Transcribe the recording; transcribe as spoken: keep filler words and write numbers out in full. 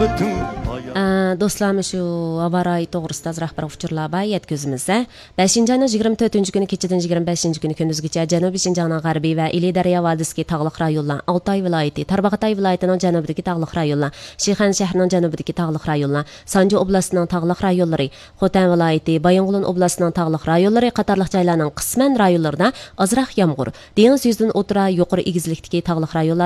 bütün Dostlarım şu avaray to'g'risida azroq bir uchurlar bor yetkazimizda. beshinchi oyning yigirma to'rtinchi kuni kechadan yigirma beshinchi kuni kunduzgacha Janubiy Shinjongning g'arbiy va Ili daryo vodisidagi tog'liq rayonlar, Altay viloyati, Tarbag'atay viloyatining janubidagi tog'liq rayonlar, Shixan shahrining janubidagi tog'liq rayonlar, Sanju oblastining tog'liq rayonlari, Xotan viloyati, Bayonqulon oblastining tog'liq rayonlari qatorliq joylarning qisman rayonlarida ozroq yomg'ir, dengiz yuzidan o'tira yuqori egizlikdagi tog'liq rayonlar